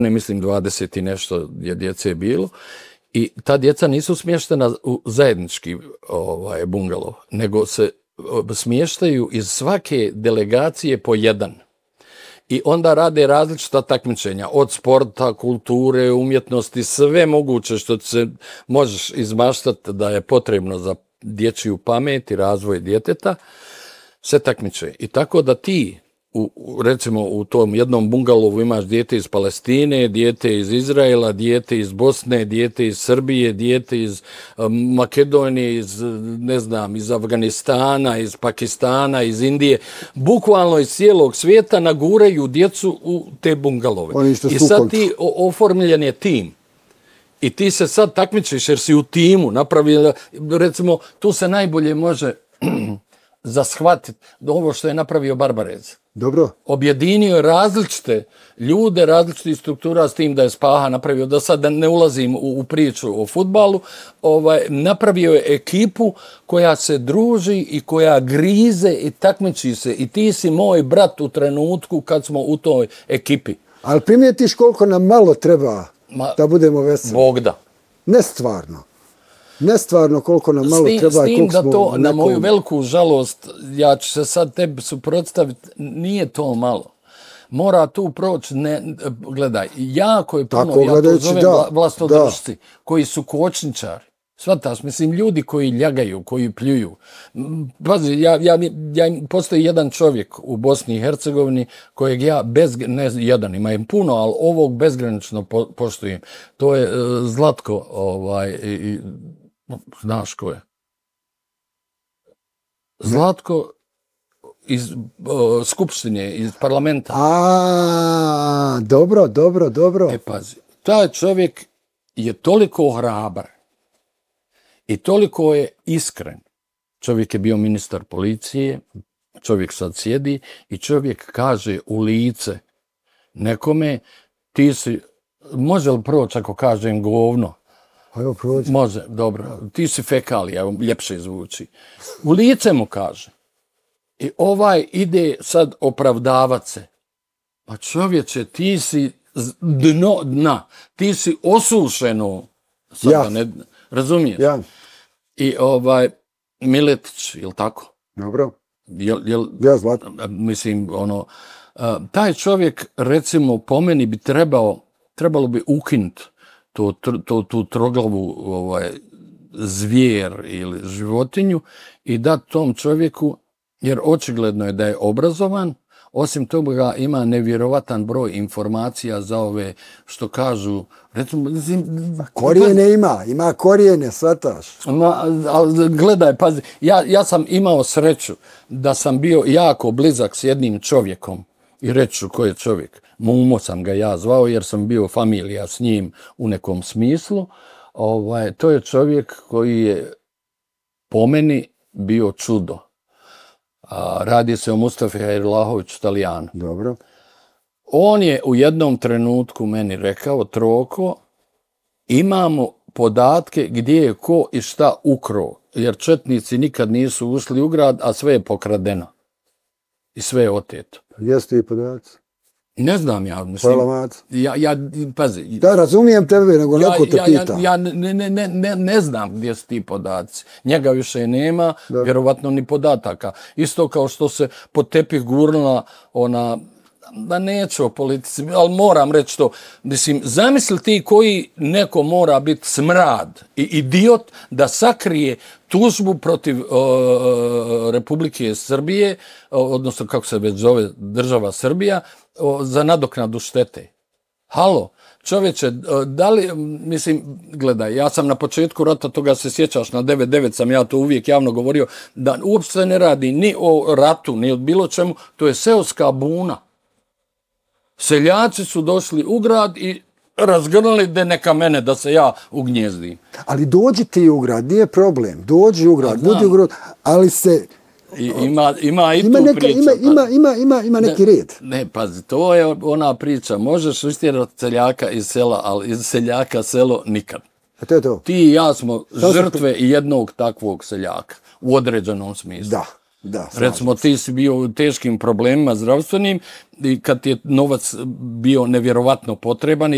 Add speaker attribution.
Speaker 1: ne mislim 20 i nešto je djece bilo, i ta djeca nisu smještena u zajednički bungalov, nego se smještaju iz svake delegacije po jedan. I onda rade različita takmičenja, od sporta, kulture, umjetnosti, sve moguće što se možeš izmaštati da je potrebno za dječju pamet i razvoj djeteta, se takmiče. I tako da ti, recimo u tom jednom bungalovu imaš dijete iz Palestine, dijete iz Izraela, dijete iz Bosne, dijete iz Srbije, dijete iz Makedonije, iz Afganistana, iz Pakistana, iz Indije. Bukvalno iz cijelog svijeta naguraju djecu u te bungalove. I sad ti oformljen je tim. I ti se sad takmičiš jer si u timu napravili, recimo, tu se najbolje može zashvatiti ovo što je napravio Barbarez.
Speaker 2: Dobro.
Speaker 1: Objedinio je različite ljude, različitih struktura s tim da je Spaha napravio, da sad ne ulazim u priču o fudbalu, napravio je ekipu koja se druži i koja grize i takmiči se. I ti si moj brat u trenutku kad smo u toj ekipi.
Speaker 2: Ali primijetiš koliko nam malo treba da budemo veseli?
Speaker 1: Bogda.
Speaker 2: Nestvarno koliko nam malo treba.
Speaker 1: S tim da to, na moju veliku žalost, ja ću se sad tebi suprotstaviti, nije to malo. Mora tu proći, gledaj, jako je puno, ja to zovem vlastodržci, koji su kočničari. Shvataš, mislim, ljudi koji ljagaju, koji pljuju. Pazi, postoji jedan čovjek u Bosni i Hercegovini kojeg ja, ne jedan, ima im puno, ali ovog bezgranično poštujem. To je Zlatko, znaš ko je? Zlatko iz Skupštine, iz parlamenta.
Speaker 2: Dobro.
Speaker 1: Pazi, taj čovjek je toliko hrabar i toliko je iskren. Čovjek je bio ministar policije, čovjek sad sjedi i čovjek kaže u lice nekome, ti si, može li proći ako kažem govno?
Speaker 2: Evo prođe.
Speaker 1: Može, dobro. Ti si fekalija, ljepše zvuči. U lice mu kaže. I ide sad opravdavat se. Pa čovječe, ti si dno dna. Ti si osušeno. Razumiješ?
Speaker 2: Ja.
Speaker 1: I Miletić, jel tako?
Speaker 2: Dobro.
Speaker 1: Ja, Zlatko. Mislim, taj čovjek, recimo, po meni bi trebalo bi ukinuti tu troglavu zvijer ili životinju i dati tom čovjeku, jer očigledno je da je obrazovan, osim toga ima nevjerovatan broj informacija za ove što kažu, recimo...
Speaker 2: Korijene ima korijene, shvataš.
Speaker 1: Ali gledaj, pazi, ja sam imao sreću da sam bio jako blizak s jednim čovjekom i reći ću ko je čovjek. Mumo sam ga ja zvao jer sam bio familija s njim u nekom smislu. To je čovjek koji je po meni bio čudo. Radi se o Mustafi Hajrullahoviću, Talijanu.
Speaker 2: Dobro.
Speaker 1: On je u jednom trenutku meni rekao, Troko, imamo podatke gdje je ko i šta ukrao, jer četnici nikad nisu ušli u grad, a sve je pokradeno. I sve je oteto.
Speaker 2: Gdje su ti podaci?
Speaker 1: Ne znam ja. Mislim, pazi.
Speaker 2: Da, razumijem tebe, nego neko te pita.
Speaker 1: Ja ne znam gdje su ti podaci. Njega više nema, vjerovatno ni podataka. Isto kao što se pod tepih gurnula da neću o politici, ali moram reći to. Mislim, zamisli ti koji neko mora biti smrad i idiot da sakrije tužbu protiv Republike Srbije, odnosno kako se već zove država Srbija, za nadoknadu štete. Halo, čovječe, da li, mislim, gledaj, ja sam na početku rata, toga se sjećaš, na 9.9 sam ja to uvijek javno govorio, da uopšte ne radi ni o ratu, ni o bilo čemu, to je seoska buna. Seljaci su došli u grad i razgrnuli da neka mene, da se ja ugnjezdim.
Speaker 2: Ali dođi ti u grad, nije problem. Dođi u grad, budi u grad, ali se...
Speaker 1: Ima i tu priča.
Speaker 2: Ima neki red.
Speaker 1: Ne, pazi, to je ona priča. Možeš istjerati seljaka iz sela, ali iz seljaka selo nikad.
Speaker 2: To je to.
Speaker 1: Ti i ja smo žrtve jednog takvog seljaka u određenom smislu.
Speaker 2: Da.
Speaker 1: Recimo, ti si bio u teškim problemima zdravstvenim i kad ti je novac bio nevjerovatno potreban,